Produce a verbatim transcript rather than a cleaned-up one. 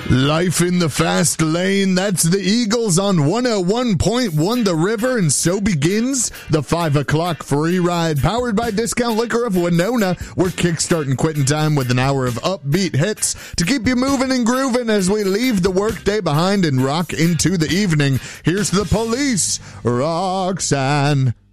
Life in the fast lane, that's the Eagles on one oh one point one The River, and so begins the five o'clock free ride, powered by Discount Liquor of Winona. We're kickstarting quitting time with an hour of upbeat hits to keep you moving and grooving as we leave the workday behind and rock into the evening. Here's the Police, Roxanne.